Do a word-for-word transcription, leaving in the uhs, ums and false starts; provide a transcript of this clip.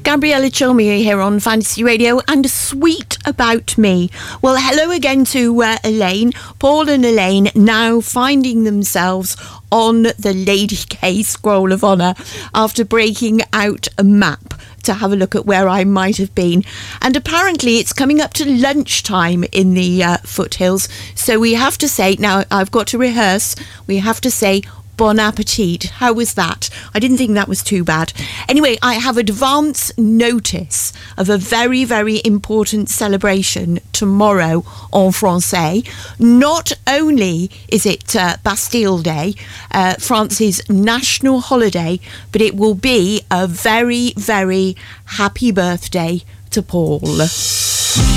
Gabriella Chilmere here on Fantasy Radio, and Sweet About Me. Well, hello again to uh, Elaine. Paul and Elaine now finding themselves on the Lady K Scroll of Honour after breaking out a map to have a look at where I might have been. And apparently it's coming up to lunchtime in the uh, foothills. So we have to say, now I've got to rehearse, we have to say bon appetit. How was that? I didn't think that was too bad. Anyway, I have advance notice of a very, very important celebration tomorrow en français. Not only is it uh, Bastille Day, uh, France's national holiday, but it will be a very, very happy birthday to Paul.